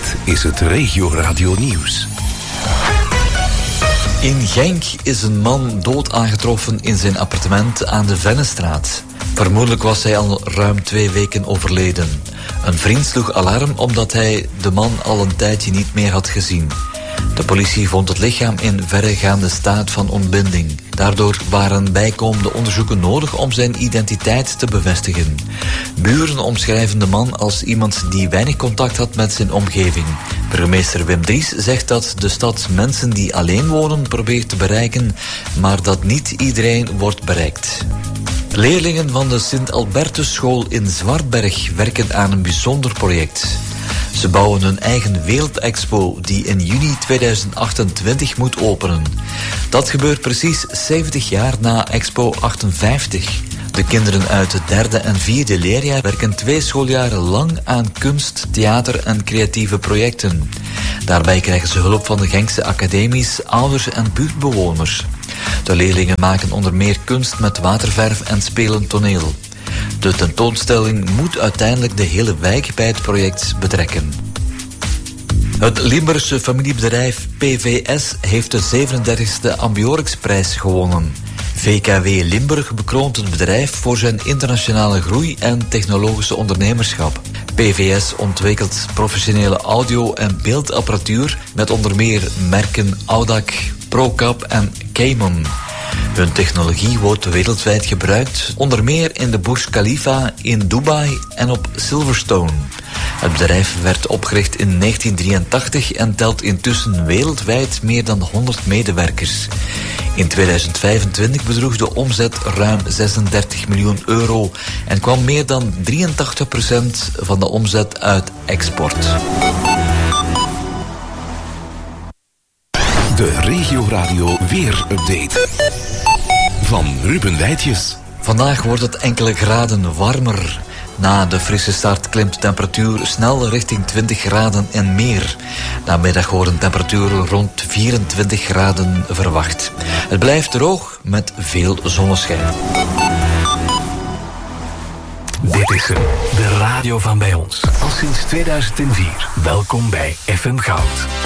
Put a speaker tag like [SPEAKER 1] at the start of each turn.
[SPEAKER 1] Dit is het Regio Radio Nieuws.
[SPEAKER 2] In Genk is een man dood aangetroffen in zijn appartement aan de Vennestraat. Vermoedelijk was hij al ruim 2 weken overleden. Een vriend sloeg alarm omdat hij de man al een tijdje niet meer had gezien. De politie vond het lichaam in verregaande staat van ontbinding. Daardoor waren bijkomende onderzoeken nodig om zijn identiteit te bevestigen. Buren omschrijven de man als iemand die weinig contact had met zijn omgeving. Burgemeester Wim Dries zegt dat de stad mensen die alleen wonen probeert te bereiken, maar dat niet iedereen wordt bereikt. Leerlingen van de Sint-Albertusschool in Zwartberg werken aan een bijzonder project. Ze bouwen hun eigen Wereldexpo die in juni 2028 moet openen. Dat gebeurt precies 70 jaar na Expo 58. De kinderen uit het 3e en 4e leerjaar werken 2 schooljaren lang aan kunst, theater en creatieve projecten. Daarbij krijgen ze hulp van de Genkse academies, ouders en buurtbewoners. De leerlingen maken onder meer kunst met waterverf en spelen toneel. De tentoonstelling moet uiteindelijk de hele wijk bij het project betrekken. Het Limburgse familiebedrijf PVS heeft de 37e Ambiorix-prijs gewonnen. VKW Limburg bekroont het bedrijf voor zijn internationale groei en technologische ondernemerschap. PVS ontwikkelt professionele audio- en beeldapparatuur met onder meer merken Audac, Procap en Cayman. Hun technologie wordt wereldwijd gebruikt, onder meer in de Burj Khalifa in Dubai en op Silverstone. Het bedrijf werd opgericht in 1983 en telt intussen wereldwijd meer dan 100 medewerkers. In 2025 bedroeg de omzet ruim 36 miljoen euro en kwam meer dan 83% van de omzet uit export.
[SPEAKER 1] De Regio Radio Weer-update van Ruben Wijtjes.
[SPEAKER 2] Vandaag wordt het enkele graden warmer. Na de frisse start klimt de temperatuur snel richting 20 graden en meer. Namiddag worden temperaturen rond 24 graden verwacht. Het blijft droog met veel zonneschijn.
[SPEAKER 1] Dit is de radio van bij ons. Al sinds 2004. Welkom bij FM Goud.